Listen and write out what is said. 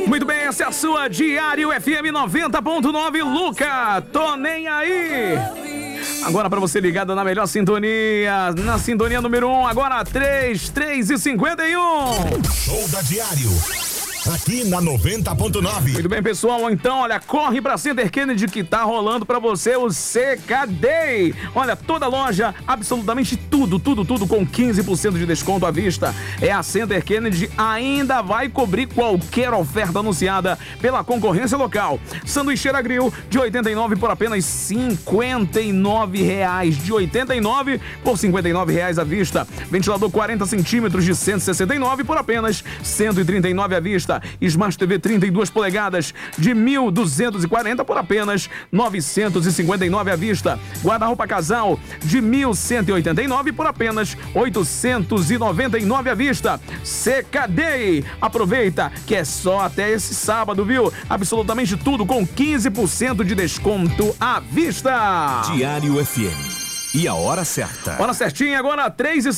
Muito bem, essa é a sua Diário FM 90.9, Luca, tô nem aí. Agora pra você ligado na melhor sintonia, na sintonia número 1, agora 3h51. Show da Diário, aqui na 90.9. Muito bem, pessoal, então, olha, corre pra Center Kennedy que tá rolando pra você o CK Day. Olha, toda loja, absolutamente tudo com 15% de desconto à vista. É a Center Kennedy, ainda vai cobrir qualquer oferta anunciada pela concorrência local. Sanduicheira grill de 89 por apenas R$59, de 89 por R$59 à vista. Ventilador 40 centímetros de 169 por apenas R$139 à vista. Smart TV 32 polegadas de 1.240 por apenas R$959 à vista. Guarda-roupa casal de 1.189 por apenas R$899 à vista. CKD, aproveita que é só até esse sábado, viu? Absolutamente tudo com 15% de desconto à vista. Diário FM. E a hora certa. Hora certinha agora, 3h